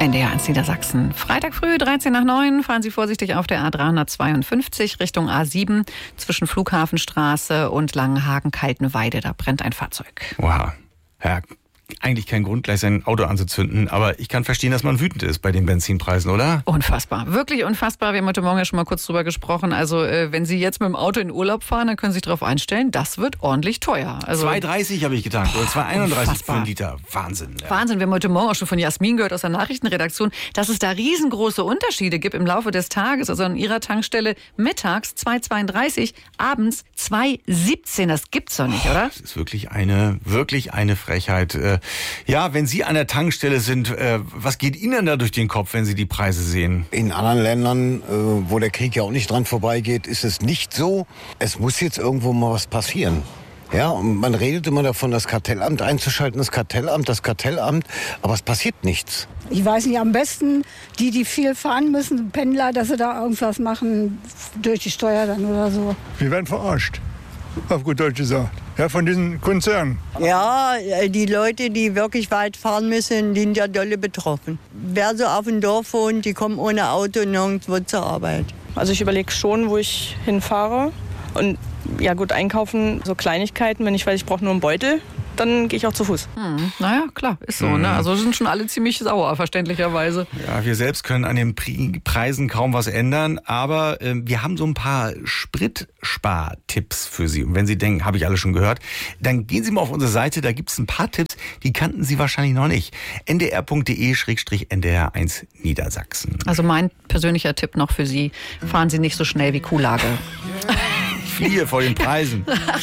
NDR1 Niedersachsen. Freitag früh, 13:09, fahren Sie vorsichtig auf der A352 Richtung A7 zwischen Flughafenstraße und Langenhagen-Kaltenweide. Da brennt ein Fahrzeug. Wow. Ja, eigentlich kein Grund, gleich sein Auto anzuzünden, aber ich kann verstehen, dass man wütend ist bei den Benzinpreisen, oder? Unfassbar, wirklich unfassbar. Wir haben heute Morgen ja schon mal kurz drüber gesprochen. Also wenn Sie jetzt mit dem Auto in Urlaub fahren, dann können Sie sich darauf einstellen, das wird ordentlich teuer. Also 2,30 habe ich getankt oder 2,31 für einen Liter. Wahnsinn. Ja. Wahnsinn, wir haben heute Morgen auch schon von Jasmin gehört aus der Nachrichtenredaktion, dass es da riesengroße Unterschiede gibt im Laufe des Tages. Also an ihrer Tankstelle mittags 2,32, abends 2,17. Das gibt's doch nicht, oder? Das ist wirklich eine Frechheit. Ja, wenn Sie an der Tankstelle sind, was geht Ihnen da durch den Kopf, wenn Sie die Preise sehen? In anderen Ländern, wo der Krieg ja auch nicht dran vorbeigeht, ist es nicht so. Es muss jetzt irgendwo mal was passieren. Ja, und man redet immer davon, das Kartellamt einzuschalten, das Kartellamt, aber es passiert nichts. Ich weiß nicht, am besten die viel fahren müssen, Pendler, dass sie da irgendwas machen, durch die Steuer dann oder so. Wir werden verarscht, auf gut Deutsch gesagt, ja, von diesen Konzernen. Ja, die Leute, die wirklich weit fahren müssen, die sind ja dolle betroffen. Wer so auf dem Dorf wohnt, die kommen ohne Auto nirgendwo zur Arbeit. Also ich überlege schon, wo ich hinfahre. Und ja gut, einkaufen, so Kleinigkeiten, wenn ich weiß, ich brauche nur einen Beutel, dann gehe ich auch zu Fuß. Naja, klar, ist so. Ne? Also sind schon alle ziemlich sauer, verständlicherweise. Ja, wir selbst können an den Preisen kaum was ändern, aber wir haben so ein paar Spritspartipps für Sie. Und wenn Sie denken, habe ich alle schon gehört, dann gehen Sie mal auf unsere Seite, da gibt es ein paar Tipps, die kannten Sie wahrscheinlich noch nicht. ndr.de/ndr1 Niedersachsen. Also mein persönlicher Tipp noch für Sie, fahren Sie nicht so schnell wie Kuhlage. Ich fliehe vor den Preisen. Ach